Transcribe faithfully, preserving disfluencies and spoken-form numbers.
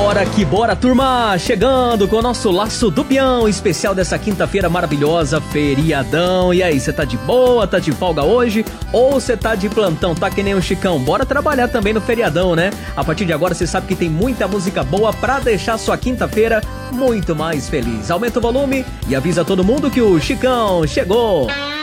Bora que bora, turma! Chegando com o nosso Laço do Peão, especial dessa quinta-feira maravilhosa, feriadão. E aí, você tá de boa, tá de folga hoje? Ou você tá de plantão, tá que nem um Chicão? Bora trabalhar também no feriadão, né? A partir de agora, você sabe que tem muita música boa pra deixar sua quinta-feira muito mais feliz. Aumenta o volume e avisa todo mundo que o Chicão chegou!